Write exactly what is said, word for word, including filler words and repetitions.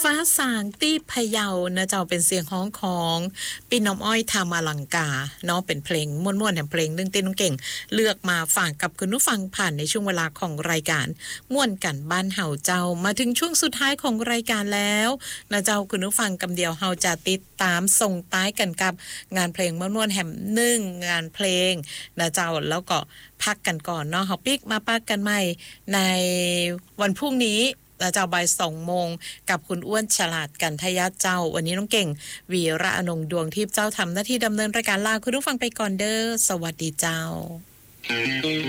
ฟ้าสางตี้พะเยานะเจ้าเป็นเสียงฮ้องของปีน้อมอ้อยทามาลังกาเนาะเป็นเพลงม่วนๆแห่งเพลงนึงเต้นน้องเก่งเลือกมาฝากกับคุณผู้ฟังผ่านในช่วงเวลาของรายการม่วนกันบ้านเฮาเจ้ามาถึงช่วงสุดท้ายของรายการแล้วนะเจ้าคุณผู้ฟังกำเดียวเฮาจะติดตามส่งท้ายกันกับงานเพลงม่วนๆแห่งหนึ่งงานเพลงนะเจ้าแล้วก็พักกันก่อนเนาะเฮาปิกมาปักกันใหม่ในวันพรุ่งนี้นะเจ้าบ่ายสองโมงกับคุณอ้วนฉลาดกันทยาเจ้าวันนี้น้องเก่งวีระอนงดวงทิพย์เจ้าทำหน้าที่ดำเนินรายการลาคุณผู้ฟังไปก่อนเด้อสวัสดีเจ้า